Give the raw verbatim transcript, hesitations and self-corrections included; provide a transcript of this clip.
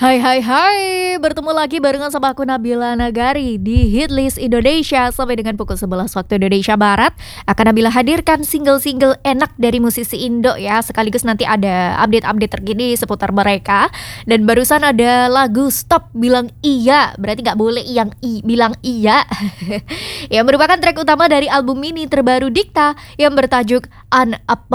Hai hai hai, bertemu lagi barengan sama aku Nabila Nagari di Hitlist Indonesia. Sampai dengan pukul sebelas waktu Indonesia Barat akan Nabila hadirkan single-single enak dari musisi Indo ya. Sekaligus nanti ada update-update terkini seputar mereka. Dan barusan ada lagu Stop Bilang Iya, berarti gak boleh yang i, bilang iya. Yang merupakan track utama dari album mini terbaru Dikta yang bertajuk Unapologetic.